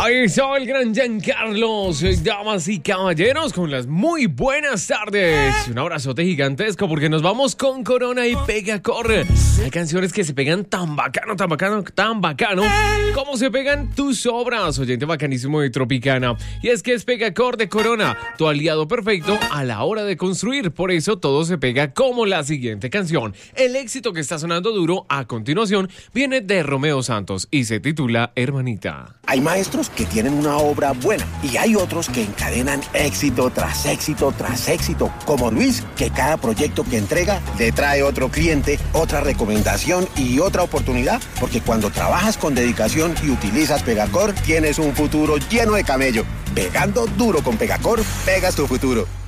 Ahí soy el gran Giancarlos, damas y caballeros, con las muy buenas tardes. Un abrazote gigantesco porque nos vamos con Corona y Pegacor. Hay canciones que se pegan tan bacano, tan bacano, tan bacano, como se pegan tus obras, oyente bacanísimo de Tropicana. Y es que es Pegacor de Corona, tu aliado perfecto a la hora de construir. Por eso todo se pega como la siguiente canción. El éxito que está sonando duro a continuación viene de Romeo Santos y se titula Hermanita. Hay maestros que tienen una obra buena y hay otros que encadenan éxito tras éxito tras éxito, como Luis, que cada proyecto que entrega le trae otro cliente, otra recomendación y otra oportunidad, porque cuando trabajas con dedicación y utilizas Pegacor, tienes un futuro lleno de camello. Pegando duro con Pegacor, pegas tu futuro.